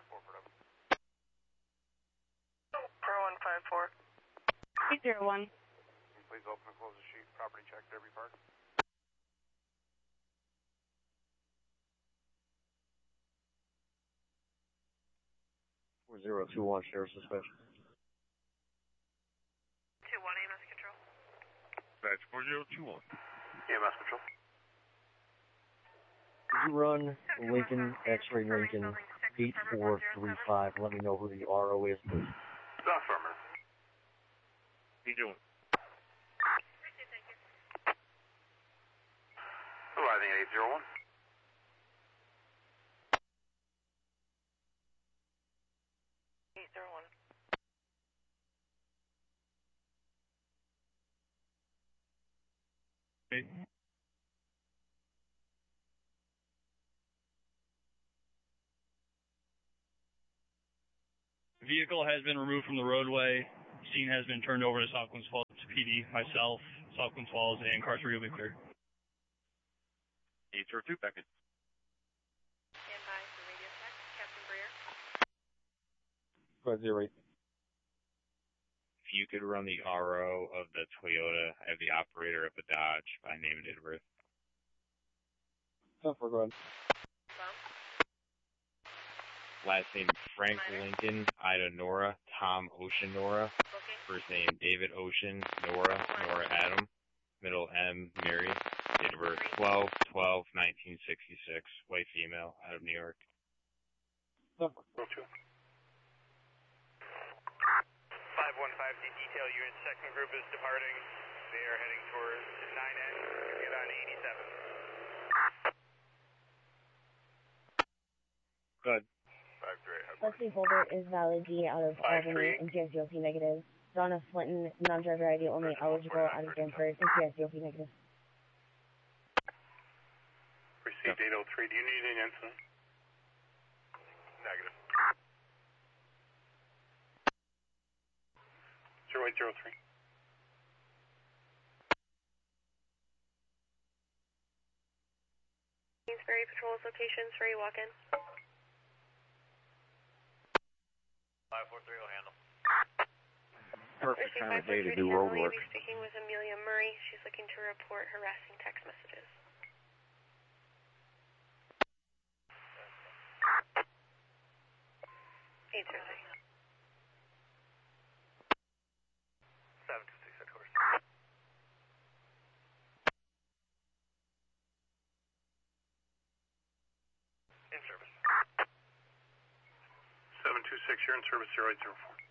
4154. 801. Please open and close the sheet. Property check, Derby Park. Four 021 Sheriff's Dispatch. 21 AMS Control. Dispatch 4021. EMS Control. Could you run Lincoln, X-Ray Lincoln, 8435? Let me know who the RO is, please. Affirmative. How you doing? Arriving at 801. The vehicle has been removed from the roadway. Scene has been turned over to South Glens Falls PD, myself, South Glens Falls, and car 3 will be clear. 802 package. Stand by for radio check. Captain Breer. 508. If you could run the RO of the Toyota, I have the operator of the Dodge by name and date of birth. Oh, go ahead. Last name Frank Lincoln, Ida Nora, Tom Ocean Nora. First name David Ocean, Nora Adam. Middle M Mary. Date of birth 12/12/1966. White female, out of New York. Oh. 515, the detail unit second group is departing. They are heading towards 9N. Get on 87. Good. 5-3. Leslie Holbert is valid D out of Albany and PSDLP negative. Donna Flinton, non-driver ID only eligible out of Danford and PSDLP negative. Received 803. Do you need an incident? Negative. 0803. Queensbury patrols locations for a walk-in. 543 will handle. Perfect time of day to do road work. You'll be speaking with Amelia Murray. She's looking to report harassing text messages. 803. 726 at course. In service. 726, you're in service 0804.